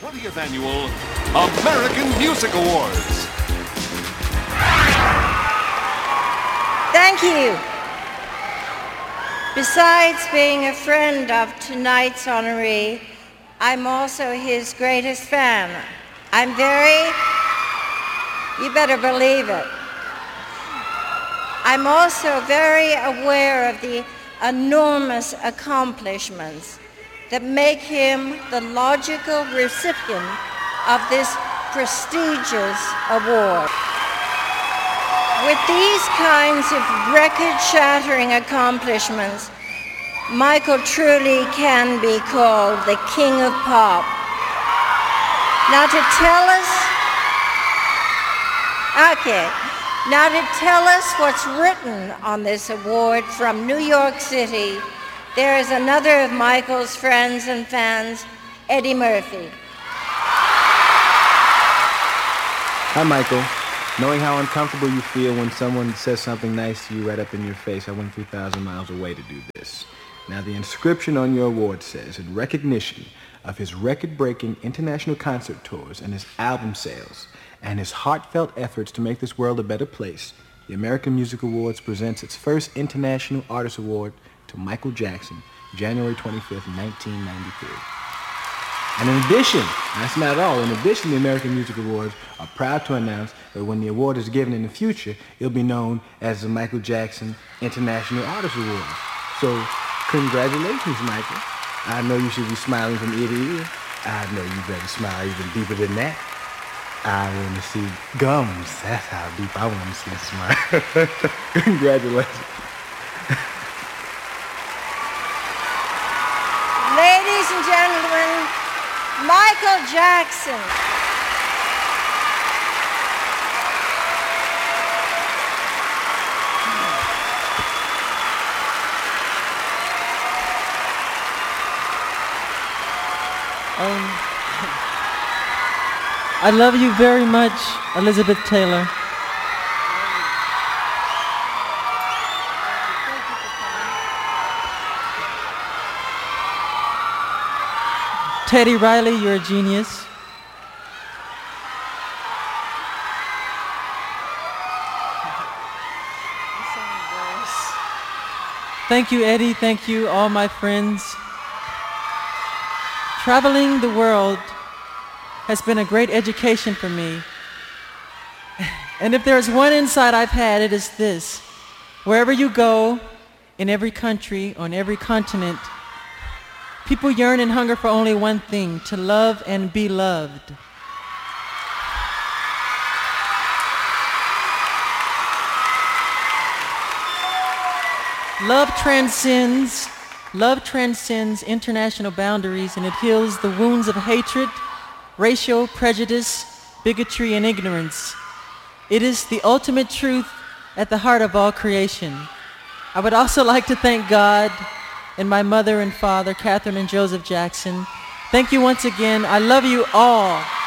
20th Annual American Music Awards. Thank you. Besides being a friend of tonight's honoree, I'm also his greatest fan. You better believe it. I'm also very aware of the enormous accomplishments that make him the logical recipient of this prestigious award. With these kinds of record-shattering accomplishments, Michael truly can be called the king of pop. Now to tell us what's written on this award from New York City, there is another of Michael's friends and fans, Eddie Murphy. Hi, Michael. Knowing how uncomfortable you feel when someone says something nice to you right up in your face, I went 3,000 miles away to do this. Now, the inscription on your award says, in recognition of his record-breaking international concert tours and his album sales, and his heartfelt efforts to make this world a better place, the American Music Awards presents its first International Artist Award to Michael Jackson, January 25th, 1993. And in addition, that's not all, in addition, the American Music Awards are proud to announce that when the award is given in the future, it'll be known as the Michael Jackson International Artist Award. So, congratulations, Michael. I know you should be smiling from ear to ear. I know you better smile even deeper than that. I want to see gums. That's how deep I want to see a smile. Congratulations. Ladies and gentlemen, Michael Jackson. I love you very much, Elizabeth Taylor. Teddy Riley, you're a genius. Thank you, Eddie. Thank you, all my friends. Traveling the world has been a great education for me. And if there's one insight I've had, it is this. Wherever you go, in every country, on every continent, people yearn and hunger for only one thing, to love and be loved. Love transcends international boundaries, and it heals the wounds of hatred, racial prejudice, bigotry, and ignorance. It is the ultimate truth at the heart of all creation. I would also like to thank God and my mother and father, Catherine and Joseph Jackson. Thank you once again. I love you all.